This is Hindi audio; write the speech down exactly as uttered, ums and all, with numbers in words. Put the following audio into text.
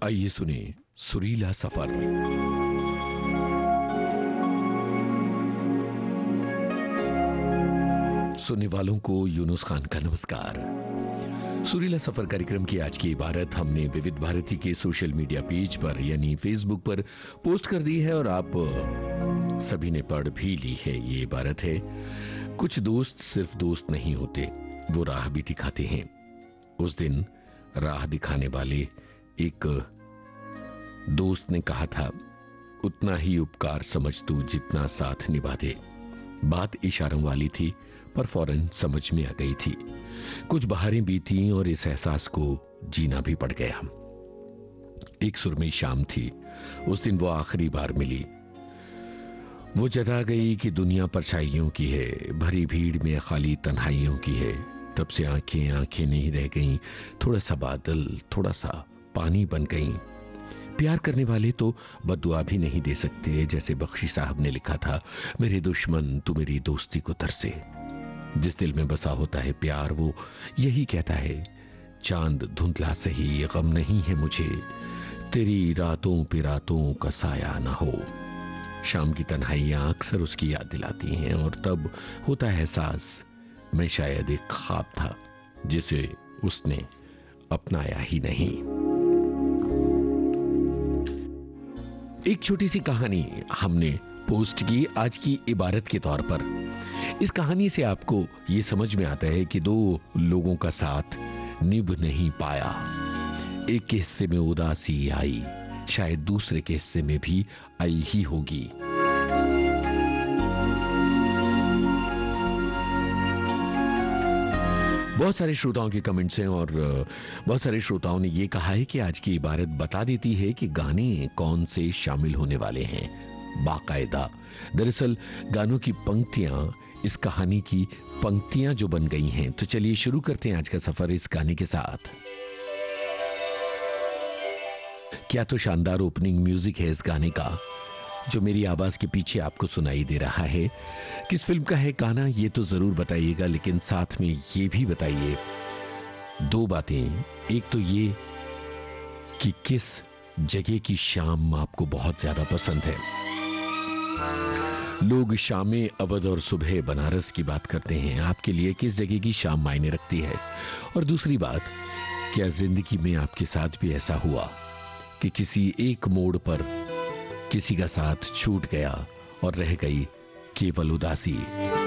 आइए सुने सुरीला सफर। सुनने वालों को यूनुस खान का नमस्कार। सुरीला सफर कार्यक्रम की आज की इबारत हमने विविध भारती के सोशल मीडिया पेज पर यानी फेसबुक पर पोस्ट कर दी है और आप सभी ने पढ़ भी ली है। ये इबारत है, कुछ दोस्त सिर्फ दोस्त नहीं होते, वो राह भी दिखाते हैं। उस दिन राह दिखाने वाले एक दोस्त ने कहा था, उतना ही उपकार समझ तू जितना साथ निभा दे। बात इशारों वाली थी पर फौरन समझ में आ गई थी। कुछ बहारें बीती और इस एहसास को जीना भी पड़ गया। एक सुरमई शाम थी, उस दिन वो आखिरी बार मिली। वो जता गई कि दुनिया परछाइयों की है, भरी भीड़ में खाली तन्हाइयों की है। तब से आंखें आंखें नहीं रह गईं, थोड़ा सा बादल थोड़ा सा पानी बन गईं। प्यार करने वाले तो बद्दुआ भी नहीं दे सकते, जैसे बख्शी साहब ने लिखा था, मेरे दुश्मन तू मेरी दोस्ती को तरसे। जिस दिल में बसा होता है प्यार, वो यही कहता है, चांद धुंधला सही गम नहीं है मुझे, तेरी रातों पे रातों का साया ना हो। शाम की तन्हाइयां अक्सर उसकी याद दिलाती हैं और तब होता है एहसास, मैं शायद एक ख्वाब था जिसे उसने अपनाया ही नहीं। एक छोटी सी कहानी हमने पोस्ट की आज की इबारत के तौर पर। इस कहानी से आपको यह समझ में आता है कि दो लोगों का साथ निभ नहीं पाया। एक के हिस्से में उदासी आई, शायद दूसरे के हिस्से में भी आई ही होगी। बहुत सारे श्रोताओं के कमेंट्स हैं और बहुत सारे श्रोताओं ने यह कहा है कि आज की इबारत बता देती है कि गाने कौन से शामिल होने वाले हैं बाकायदा। दरअसल गानों की पंक्तियां इस कहानी की पंक्तियां जो बन गई हैं। तो चलिए शुरू करते हैं आज का सफर इस गाने के साथ। क्या तो शानदार ओपनिंग म्यूजिक है इस गाने का, जो मेरी आवाज के पीछे आपको सुनाई दे रहा है। किस फिल्म का है गाना ये तो जरूर बताइएगा, लेकिन साथ में ये भी बताइए दो बातें। एक तो ये कि किस जगह की शाम आपको बहुत ज्यादा पसंद है। लोग शामें अवध और सुबह बनारस की बात करते हैं, आपके लिए किस जगह की शाम मायने रखती है। और दूसरी बात, क्या जिंदगी में आपके साथ भी ऐसा हुआ कि किसी एक मोड़ पर किसी का साथ छूट गया और रह गई केवल उदासी।